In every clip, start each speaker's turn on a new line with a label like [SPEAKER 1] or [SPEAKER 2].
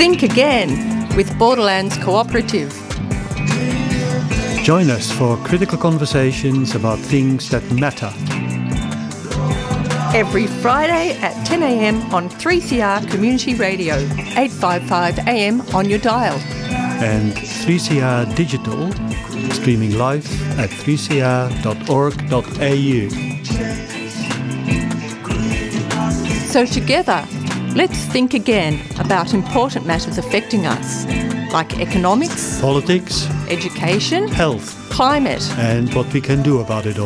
[SPEAKER 1] Think Again with Borderlands Cooperative.
[SPEAKER 2] Join us for critical conversations about things that matter.
[SPEAKER 1] Every Friday at 10 a.m. on 3CR Community Radio, 855 AM on your dial.
[SPEAKER 2] And 3CR Digital, streaming live at 3cr.org.au.
[SPEAKER 1] So together, let's think again about important matters affecting us, like economics,
[SPEAKER 2] Politics,
[SPEAKER 1] education,
[SPEAKER 2] health,
[SPEAKER 1] climate,
[SPEAKER 2] and what we can do about it all.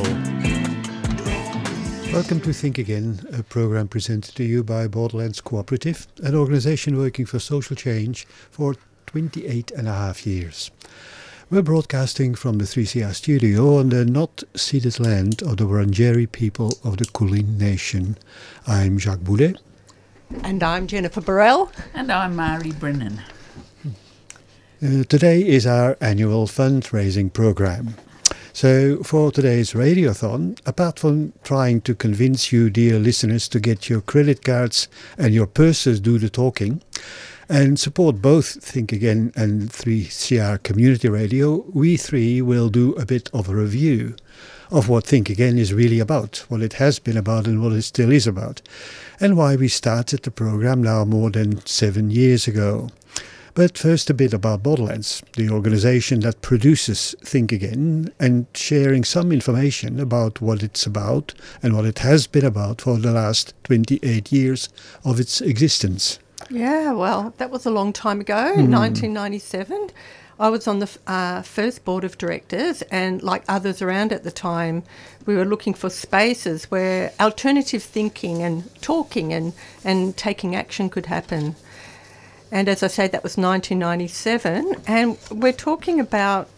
[SPEAKER 2] Welcome to Think Again, a program presented to you by Borderlands Cooperative, an organisation working for social change for 28 and a half years. We're broadcasting from the 3CR studio on the not ceded land of the Wurundjeri people of the Kulin Nation. I'm Jacques Boulet.
[SPEAKER 1] And I'm Jennifer Burrell.
[SPEAKER 3] And I'm Mari Brennan.
[SPEAKER 2] Today is our annual fundraising program. So for today's radiothon, apart from trying to convince you, dear listeners, to get your credit cards and your purses do the talking, and support both Think Again and 3CR Community Radio, we three will do a bit of a review of what Think Again is really about, what it has been about and what it still is about, and why we started the program now more than 7 years ago. But first a bit about Borderlands, the organisation that produces Think Again, and sharing some information about what it's about and what it has been about for the last 28 years of its existence.
[SPEAKER 1] Yeah, well, that was a long time ago, 1997. I was on the first board of directors, and like others around at the time, we were looking for spaces where alternative thinking and talking and taking action could happen. And as I say, that was 1997, and we're talking about,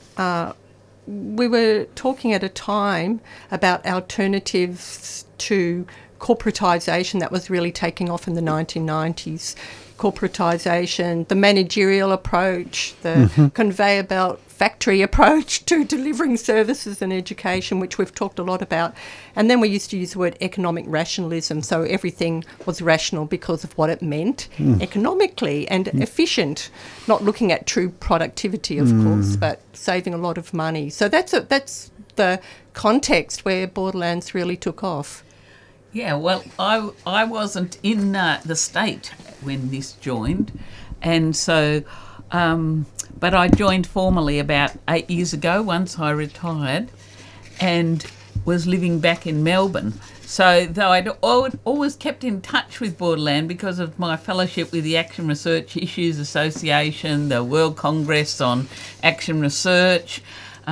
[SPEAKER 1] we were talking at a time about alternatives to corporatisation that was really taking off in the 1990s. Corporatisation, the managerial approach, the conveyor belt factory approach to delivering services and education, which we've talked a lot about. And then we used to use the word economic rationalism, so everything was rational because of what it meant economically and efficient, not looking at true productivity, of course, but saving a lot of money. So that's the context where Borderlands really took off.
[SPEAKER 3] Yeah, well, I wasn't in the state when this joined, and so, but I joined formally about 8 years ago once I retired and was living back in Melbourne. So though I'd always kept in touch with Borderland because of my fellowship with the Action Research Issues Association, the World Congress on Action Research,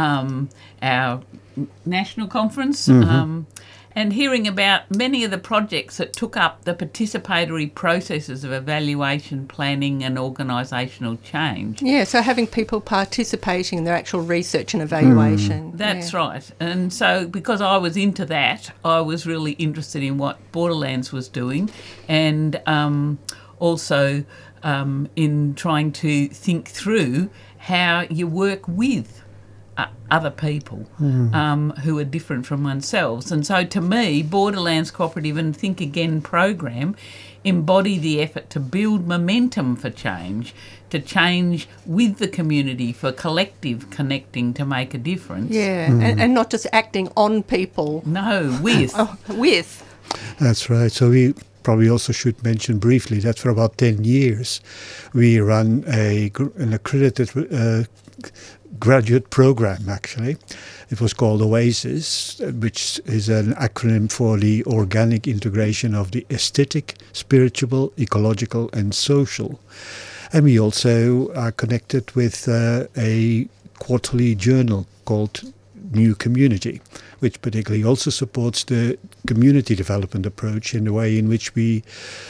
[SPEAKER 3] our national conference, and hearing about many of the projects that took up the participatory processes of evaluation, planning and organisational change.
[SPEAKER 1] Yeah, so having people participating in their actual research and evaluation.
[SPEAKER 3] That's right. And so because I was into that, I was really interested in what Borderlands was doing, and also in trying to think through how you work with other people who are different from oneself. And so to me, Borderlands Cooperative and Think Again program embody the effort to build momentum for change, to change with the community, for collective connecting to make a difference.
[SPEAKER 1] Yeah, and not just acting on people.
[SPEAKER 3] No, with.
[SPEAKER 1] With.
[SPEAKER 2] That's right. So we probably also should mention briefly that for about 10 years we run an accredited graduate program, actually. It was called OASIS, which is an acronym for the Organic Integration of the Aesthetic, Spiritual, Ecological and Social. And we also are connected with a quarterly journal called New Community, which particularly also supports the community development approach in the way in which we,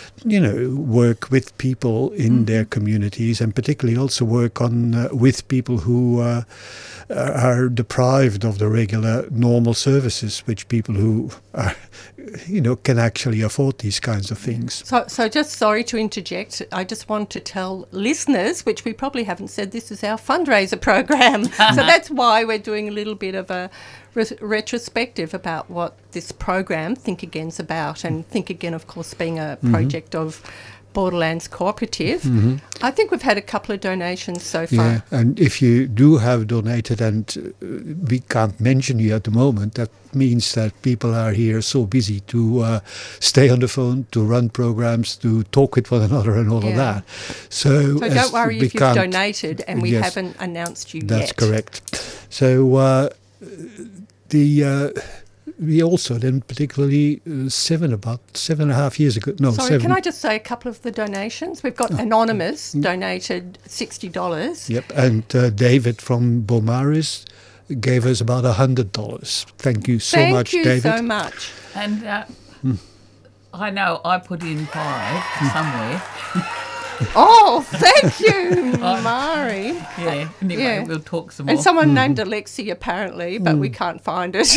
[SPEAKER 2] work with people in their communities, and particularly also work on with people who are deprived of the regular normal services, which people who are, can actually afford these kinds of things.
[SPEAKER 1] So just sorry to interject. I just want to tell listeners, which we probably haven't said, this is our fundraiser program. So that's why we're doing a little bit of a retrospective about what this program Think Again's about, and Think Again, of course, being a project of Borderlands Cooperative. I think we've had a couple of donations so far.
[SPEAKER 2] Yeah, and if you do have donated and we can't mention you at the moment, that means that people are here so busy to stay on the phone, to run programs, to talk with one another and all of that. So
[SPEAKER 1] don't worry if you've donated and we haven't announced you yet.
[SPEAKER 2] That's correct. So we also then particularly about 7.5 years ago. No,
[SPEAKER 1] sorry,
[SPEAKER 2] 7.
[SPEAKER 1] Can I just say a couple of the donations? We've got Anonymous donated $60.
[SPEAKER 2] Yep, and David from Beaumaris gave us about $100. Thank you so much, David.
[SPEAKER 1] Thank you so much.
[SPEAKER 3] And I know I put in 5 somewhere.
[SPEAKER 1] Oh, thank you, Mari.
[SPEAKER 3] Yeah, anyway, we'll talk some more.
[SPEAKER 1] And someone named Alexi apparently, but we can't find it.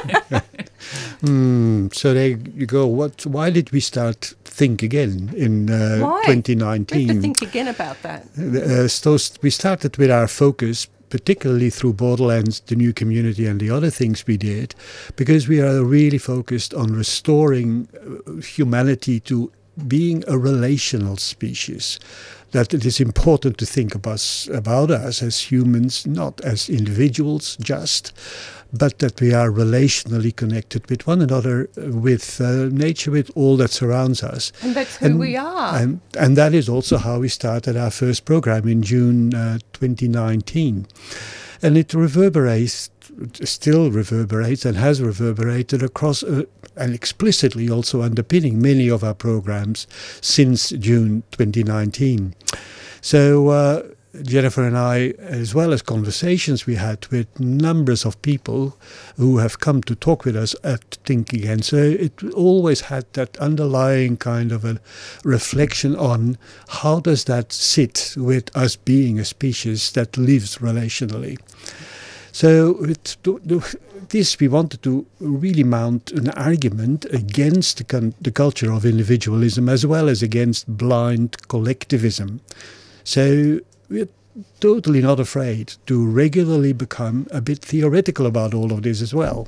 [SPEAKER 2] So there you go. Why did we start Think Again in 2019?
[SPEAKER 1] We have to think again about that.
[SPEAKER 2] So we started with our focus, particularly through Borderlands, the new community and the other things we did, because we are really focused on restoring humanity to being a relational species, that it is important to think about us as humans, not as individuals just, but that we are relationally connected with one another, with nature, with all that surrounds us.
[SPEAKER 1] And that's who we are.
[SPEAKER 2] And that is also how we started our first program in June 2019. And it still reverberates and has reverberated across and explicitly also underpinning many of our programs since June 2019. So Jennifer and I, as well as conversations we had with numbers of people who have come to talk with us at Think Again. So it always had that underlying kind of a reflection on how does that sit with us being a species that lives relationally. So with this, we wanted to really mount an argument against the culture of individualism as well as against blind collectivism. So we're totally not afraid to regularly become a bit theoretical about all of this as well.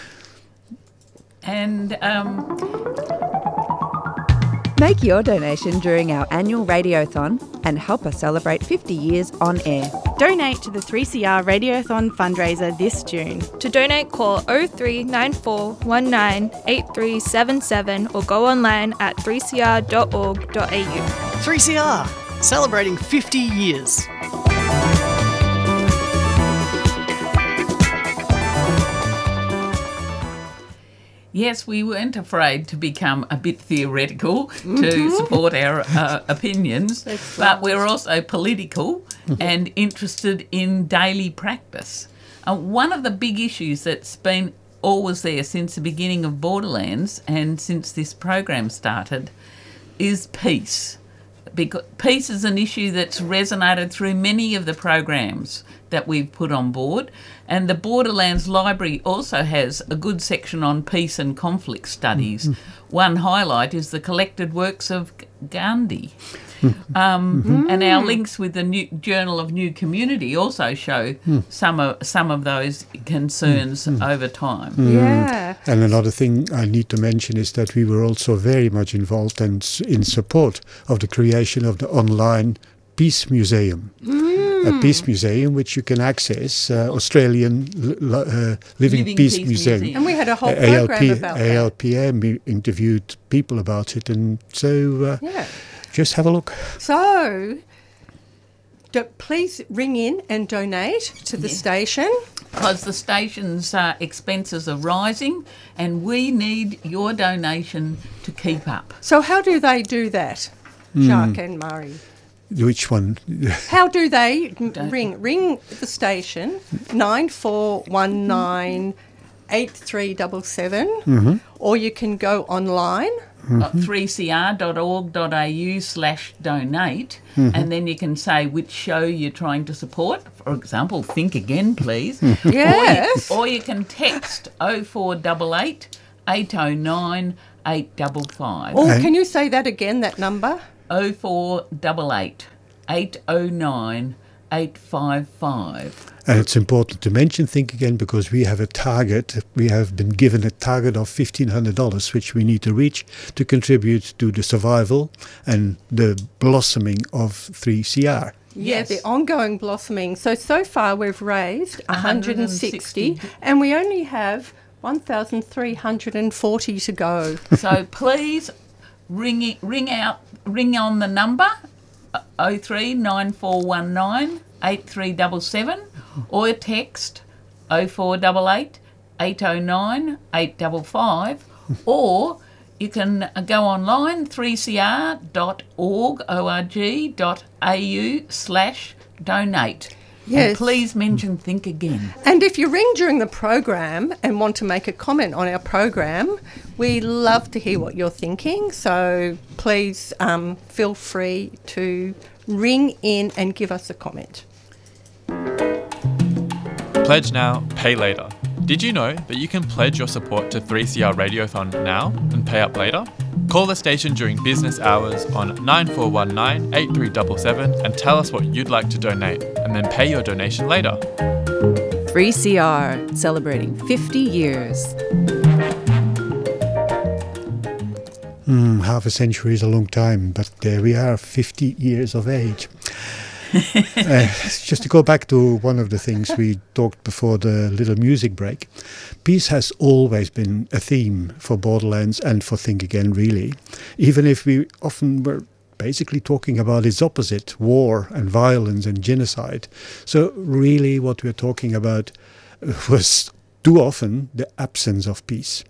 [SPEAKER 3] And
[SPEAKER 4] make your donation during our annual Radiothon and help us celebrate 50 years on air.
[SPEAKER 5] Donate to the 3CR Radiothon fundraiser this June.
[SPEAKER 6] To donate, call 0394 19 8377 or go online at 3cr.org.au.
[SPEAKER 7] 3CR, celebrating 50 years.
[SPEAKER 3] Yes, we weren't afraid to become a bit theoretical to support our opinions, but we're also political and interested in daily practice. One of the big issues that's been always there since the beginning of Borderlands and since this program started is peace. Because peace is an issue that's resonated through many of the programs that we've put on board, and the Borderlands Library also has a good section on peace and conflict studies. One highlight is the collected works of Gandhi. And our links with the New Journal of New Community also show some of those concerns over time.
[SPEAKER 1] Yeah.
[SPEAKER 2] And another thing I need to mention is that we were also very much involved and in support of the creation of the online Peace Museum. A Peace Museum which you can access, Australian Living Peace Museum.
[SPEAKER 1] And we had a whole program about that.
[SPEAKER 2] ALPM interviewed people about it, and so just have a look.
[SPEAKER 1] So please ring in and donate to the station.
[SPEAKER 3] Because the station's expenses are rising and we need your donation to keep up.
[SPEAKER 1] So how do they do that, Jacques and Murray?
[SPEAKER 2] Which one?
[SPEAKER 1] How do they ring the station 9419 8377 or you can go online
[SPEAKER 3] 3cr.org.au/donate and then you can say which show you're trying to support. For example, Think Again, please.
[SPEAKER 1] Yes.
[SPEAKER 3] Or you can text 0488 809 855.
[SPEAKER 1] Oh, can you say that again, that number?
[SPEAKER 3] 0488 809 855.
[SPEAKER 2] And it's important to mention Think Again because we have a target. We have been given a target of $1,500, which we need to reach to contribute to the survival and the blossoming of 3CR.
[SPEAKER 1] Yeah, the ongoing blossoming. So far we've raised 160 and we only have 1,340 to go.
[SPEAKER 3] So please ring on the number 039419 8377 or text 0488 809 855 or you can go online 3cr.org.au/donate.
[SPEAKER 1] Yes.
[SPEAKER 3] And please mention Think Again.
[SPEAKER 1] And if you ring during the program and want to make a comment on our program, we love to hear what you're thinking. So please feel free to ring in and give us a comment.
[SPEAKER 8] Pledge now, pay later. Did you know that you can pledge your support to 3CR Radiothon now and pay up later? Call the station during business hours on 9419 8377 and tell us what you'd like to donate and then pay your donation later.
[SPEAKER 4] 3CR, celebrating 50 years.
[SPEAKER 2] Half a century is a long time, but there we are, 50 years of age. Just to go back to one of the things we talked before the little music break, peace has always been a theme for Borderlands and for Think Again, really, even if we often were basically talking about its opposite, war and violence and genocide. So really what we're talking about was too often the absence of peace.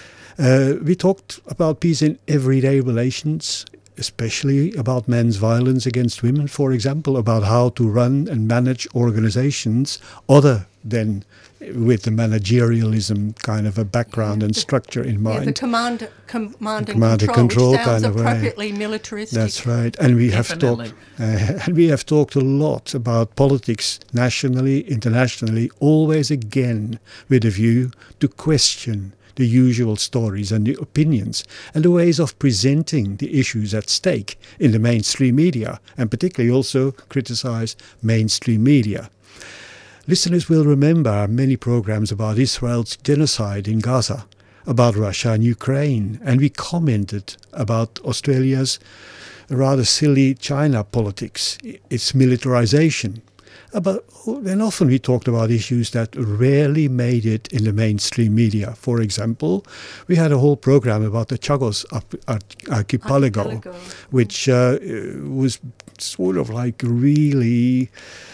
[SPEAKER 2] We talked about peace in everyday relations, especially about men's violence against women, for example, about how to run and manage organizations other than with the managerialism kind of a background and structure in mind.
[SPEAKER 1] Yeah, the command and
[SPEAKER 2] control
[SPEAKER 1] which sounds
[SPEAKER 2] kind of way.
[SPEAKER 1] appropriately militaristic.
[SPEAKER 2] That's right. And we have talked a lot about politics nationally, internationally, always again with a view to question the usual stories and the opinions and the ways of presenting the issues at stake in the mainstream media, and particularly also criticize mainstream media. Listeners will remember many programs about Israel's genocide in Gaza, about Russia and Ukraine, and we commented about Australia's rather silly China politics, its militarization. Then often we talked about issues that rarely made it in the mainstream media. For example, we had a whole program about the Chagos archipelago, which was sort of like really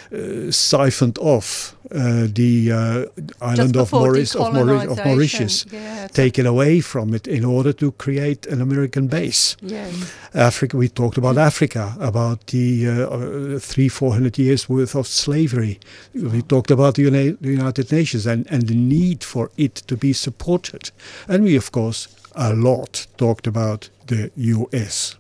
[SPEAKER 2] siphoned off the island of Mauritius, taken away from it in order to create an American base.
[SPEAKER 1] Yes.
[SPEAKER 2] Africa, we talked about Africa, about the 300-400 years worth of slavery. We talked about the United Nations and the need for it to be supported. And we, of course, a lot talked about the US.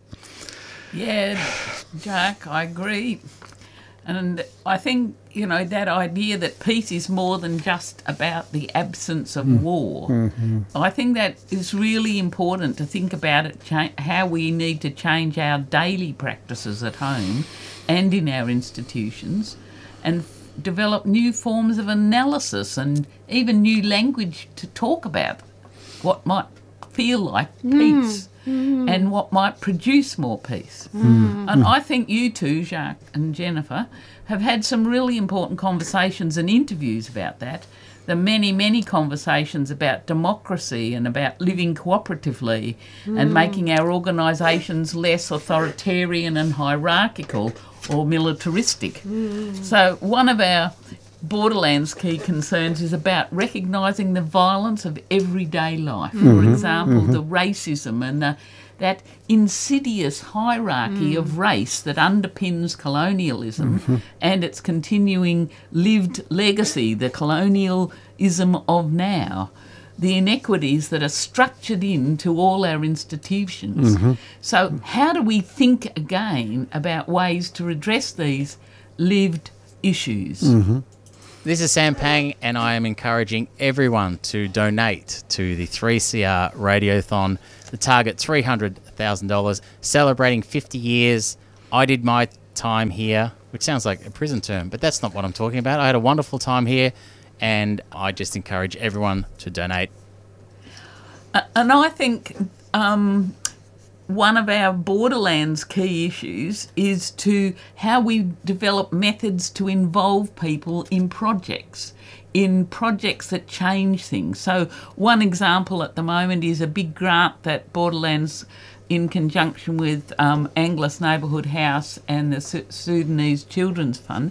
[SPEAKER 3] Yeah, Jack, I agree. And I think, that idea that peace is more than just about the absence of war. Mm-hmm. I think that is really important to think about it, how we need to change our daily practices at home and in our institutions and develop new forms of analysis and even new language to talk about what might feel like peace. And what might produce more peace. And I think you two, Jacques and Jennifer, have had some really important conversations and interviews about that. The many, many conversations about democracy and about living cooperatively and making our organisations less authoritarian and hierarchical or militaristic. So one of our Borderlands key concerns is about recognising the violence of everyday life. For example, the racism and that insidious hierarchy of race that underpins colonialism and its continuing lived legacy, the colonialism of now, the inequities that are structured into all our institutions. So how do we think again about ways to address these lived issues?
[SPEAKER 9] This is Sam Pang, and I am encouraging everyone to donate to the 3CR Radiothon. The target, $300,000, celebrating 50 years. I did my time here which sounds like a prison term, but that's not what I'm talking about. I had a wonderful time here, and I just encourage everyone to donate.
[SPEAKER 3] And I think one of our Borderlands key issues is to how we develop methods to involve people in projects that change things. So one example at the moment is a big grant that Borderlands, in conjunction with Angelus Neighbourhood House and the Sudanese Children's Fund,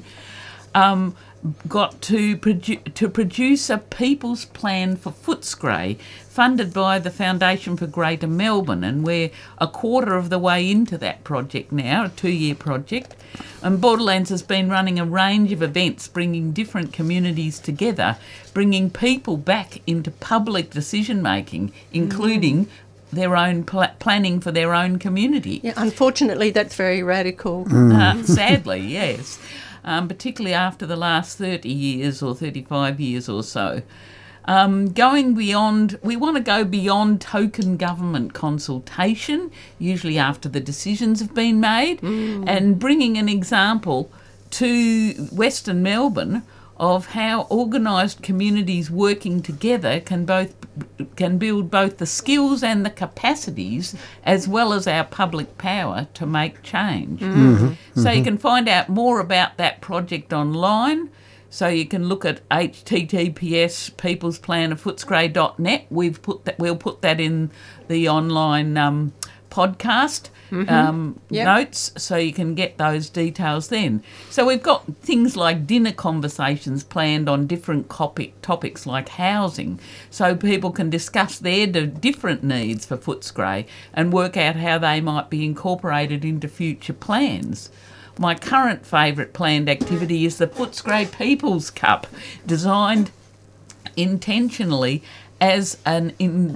[SPEAKER 3] got to produce a people's plan for Footscray, funded by the Foundation for Greater Melbourne, and we're a quarter of the way into that project now, a 2-year project. And Borderlands has been running a range of events, bringing different communities together, bringing people back into public decision making, including their own planning for their own community.
[SPEAKER 1] Yeah, unfortunately, that's very radical.
[SPEAKER 3] Sadly, yes. Particularly after the last 30 years or 35 years or so. Going beyond, we want to go beyond token government consultation, usually after the decisions have been made, and bringing an example to Western Melbourne of how organised communities working together can build both the skills and the capacities, as well as our public power, to make change. So you can find out more about that project online. So you can look at https peoplesplanofootscray.net. We'll put that in the online podcast notes, so you can get those details then. So we've got things like dinner conversations planned on different topics like housing, so people can discuss their different needs for Footscray and work out how they might be incorporated into future plans. My current favourite planned activity is the Footscray People's Cup, designed intentionally as a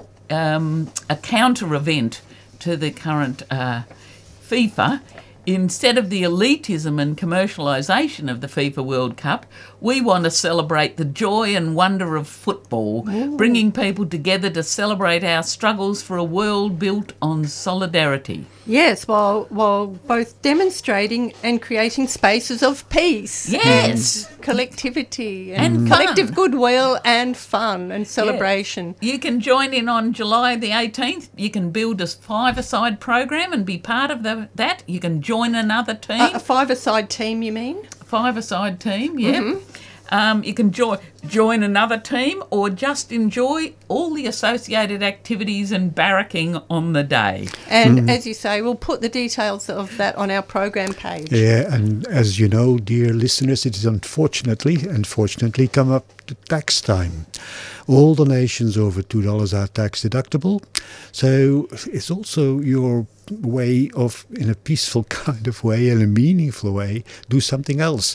[SPEAKER 3] counter event to the current FIFA. Instead of the elitism and commercialisation of the FIFA World Cup, we want to celebrate the joy and wonder of football, bringing people together to celebrate our struggles for a world built on solidarity.
[SPEAKER 1] Yes, while both demonstrating and creating spaces of peace.
[SPEAKER 3] Yes.
[SPEAKER 1] And collectivity
[SPEAKER 3] And
[SPEAKER 1] collective
[SPEAKER 3] fun.
[SPEAKER 1] goodwill and fun and celebration.
[SPEAKER 3] You can join in on July the 18th. You can build a five-a-side program and be part of that. You can join another team.
[SPEAKER 1] A five-a-side team, you mean?
[SPEAKER 3] Five-a-side team, yeah. You can join another team or just enjoy all the associated activities and barracking on the day.
[SPEAKER 1] And as you say, we'll put the details of that on our program page.
[SPEAKER 2] Yeah, and as you know, dear listeners, it is unfortunately come up to tax time. All donations over $2 are tax deductible. So it's also your way of, in a peaceful kind of way and a meaningful way, do something else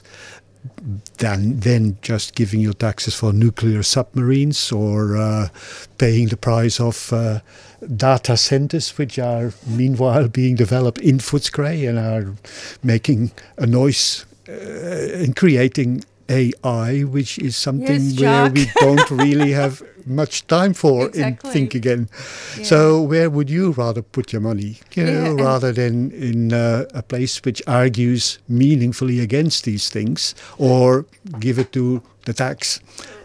[SPEAKER 2] than just giving your taxes for nuclear submarines or paying the price of data centers, which are meanwhile being developed in Footscray and are making a noise and creating AI, which is something where we don't really have much time for in Think Again. Yeah. So where would you rather put your money, rather than in a place which argues meaningfully against these things, or give it to the tax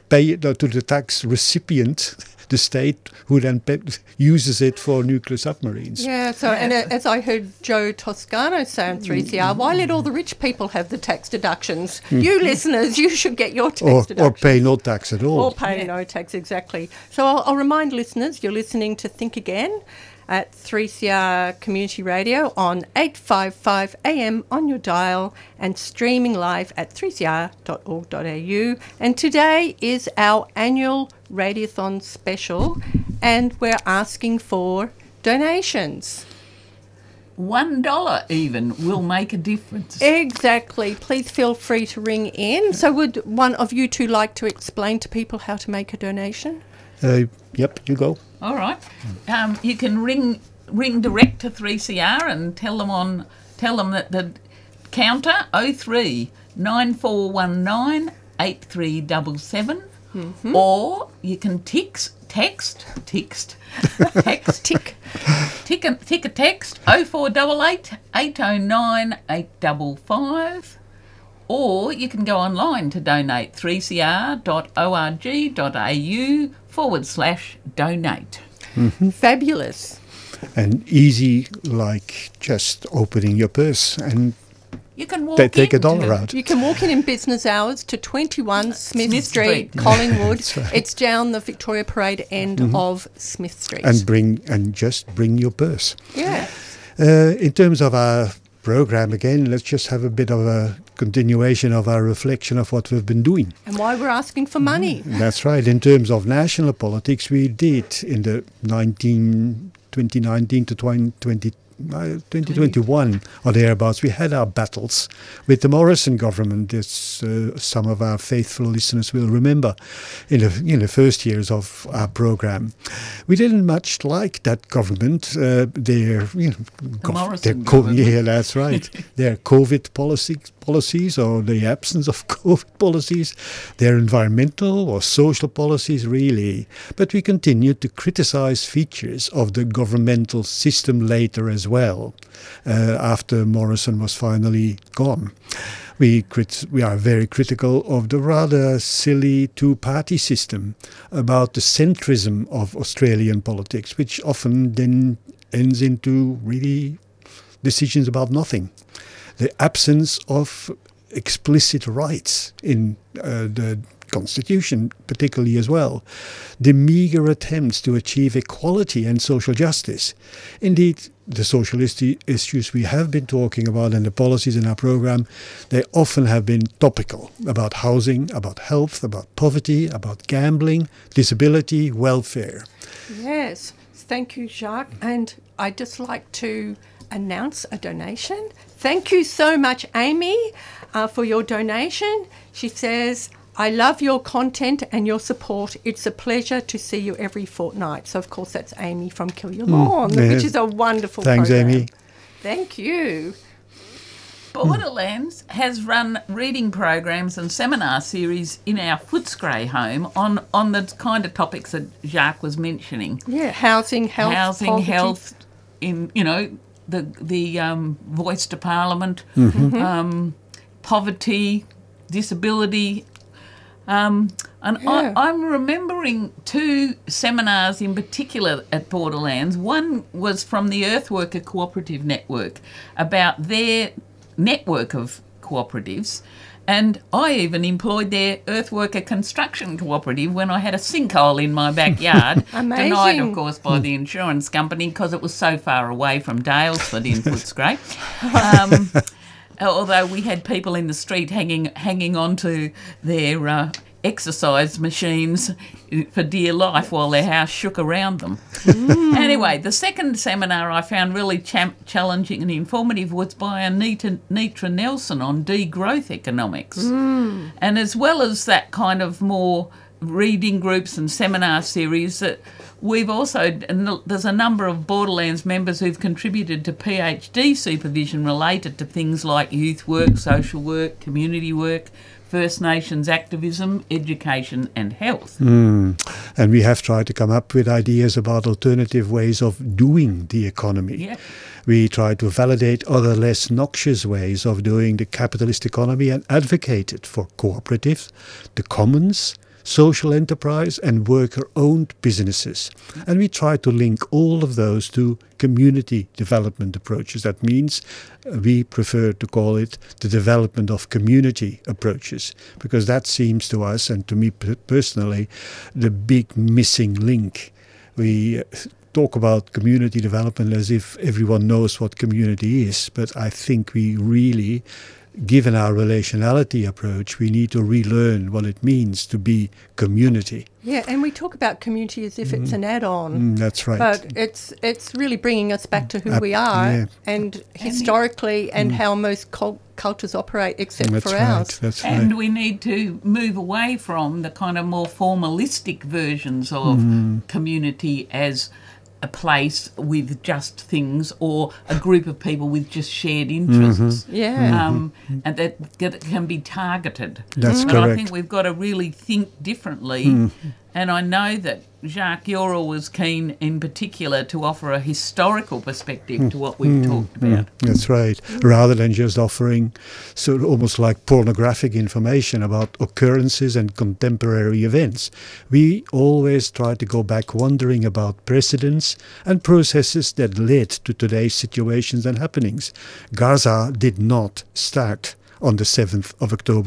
[SPEAKER 2] recipient, the state, who then uses it for nuclear submarines.
[SPEAKER 1] Yeah, so and as I heard Joe Toscano say on 3CR, why let all the rich people have the tax deductions? You listeners, you should get your tax deductions.
[SPEAKER 2] Or pay no tax at all.
[SPEAKER 1] Or pay no tax, exactly. So I'll remind listeners, you're listening to Think Again at 3CR Community Radio on 855 AM on your dial and streaming live at 3cr.org.au. And today is our annual Radiothon special, and we're asking for donations.
[SPEAKER 3] $1 even will make a difference.
[SPEAKER 1] Exactly. Please feel free to ring in. So would one of you two like to explain to people how to make a donation?
[SPEAKER 2] Yep, you go.
[SPEAKER 3] All right. You can ring direct to 3CR and tell them that the counter 03 9419 8377, or you can text a text 0488 809 855, Or you can go online to donate, 3cr.org.au/donate.
[SPEAKER 1] Fabulous.
[SPEAKER 2] And easy, like just opening your purse and
[SPEAKER 3] You can walk
[SPEAKER 2] they take
[SPEAKER 3] into
[SPEAKER 2] $1 out.
[SPEAKER 1] You can walk in business hours to 21 Smith
[SPEAKER 3] Smith
[SPEAKER 1] Street,
[SPEAKER 3] Street.
[SPEAKER 1] Collingwood.
[SPEAKER 2] That's right.
[SPEAKER 1] It's down the Victoria Parade end of Smith Street.
[SPEAKER 2] And just bring your purse.
[SPEAKER 1] yeah.
[SPEAKER 2] In terms of our program, again, let's just have a bit of a continuation of our reflection of what we've been doing.
[SPEAKER 1] And why we're asking for money.
[SPEAKER 2] That's right. In terms of national politics, we did in the 2019 to 2021 or thereabouts, we had our battles with the Morrison government, as some of our faithful listeners will remember, in the first years of our program. We didn't much like that government. Their
[SPEAKER 3] Morrison government.
[SPEAKER 2] Yeah, that's right. Their COVID policies or the absence of COVID policies, their environmental or social policies, really. But we continued to criticize features of the governmental system later as well, after Morrison was finally gone. We are very critical of the rather silly two-party system, about the centrism of Australian politics, which often then ends into really decisions about nothing. The absence of explicit rights in the Constitution, particularly as well. The meagre attempts to achieve equality and social justice. Indeed, the socialist issues we have been talking about and the policies in our program, they often have been topical, about housing, about health, about poverty, about gambling, disability, welfare.
[SPEAKER 1] Yes. Thank you, Jacques. And I'd just like to announce a donation. Thank you so much, Amy, for your donation. She says, I love your content and your support. It's a pleasure to see you every fortnight. So, of course, that's Amy from Killialawn, which is a wonderful
[SPEAKER 2] Thanks,
[SPEAKER 1] program.
[SPEAKER 2] Amy.
[SPEAKER 1] Thank you.
[SPEAKER 3] Borderlands has run reading programs and seminar series in our Footscray home on the kind of topics that Jacques was mentioning.
[SPEAKER 1] Yeah, housing, poverty.
[SPEAKER 3] health, in the voice to Parliament, poverty, disability. I'm remembering two seminars in particular at Borderlands. One was from the Earthworker Cooperative Network about their network of cooperatives, and I even employed their Earthworker Construction Cooperative when I had a sinkhole in my backyard.
[SPEAKER 1] Amazing.
[SPEAKER 3] Denied, of course, by the insurance company because it was so far away from Dalesford in Footscray. Although we had people in the street hanging on to their exercise machines for dear life while their house shook around them. Anyway, the second seminar I found really challenging and informative was by Anita Nelson on degrowth economics. And as well as that kind of more reading groups and seminar series, that we've also, and there's a number of Borderlands members who've contributed to PhD supervision related to things like youth work, social work, community work, First Nations activism, education and health.
[SPEAKER 2] And we have tried to come up with ideas about alternative ways of doing the economy.
[SPEAKER 3] Yeah.
[SPEAKER 2] We try to validate other less noxious ways of doing the capitalist economy and advocated for cooperatives, the commons, social enterprise and worker-owned businesses. And we try to link all of those to community development approaches. That means we prefer to call it the development of community approaches, because that seems to us, and to me personally, the big missing link. We talk about community development as if everyone knows what community is, but I think we really, given our relationality approach, we need to relearn what it means to be community.
[SPEAKER 1] Yeah, and we talk about community as if it's an add-on.
[SPEAKER 2] That's right.
[SPEAKER 1] But it's really bringing us back to who we are and historically and how most cultures operate, except
[SPEAKER 2] That's
[SPEAKER 1] for
[SPEAKER 2] right.
[SPEAKER 1] ours.
[SPEAKER 2] That's right.
[SPEAKER 3] And we need to move away from the kind of more formalistic versions of community as a place with just things or a group of people with just shared interests.
[SPEAKER 1] Yeah.
[SPEAKER 3] And that can be targeted.
[SPEAKER 2] That's
[SPEAKER 3] But
[SPEAKER 2] correct.
[SPEAKER 3] I think we've got to really think differently And I know that Jacques, you're always keen in particular to offer a historical perspective to what we've talked about.
[SPEAKER 2] That's right. Rather than just offering sort of almost like pornographic information about occurrences and contemporary events, we always try to go back wondering about precedents and processes that led to today's situations and happenings. Gaza did not start on the 7th of October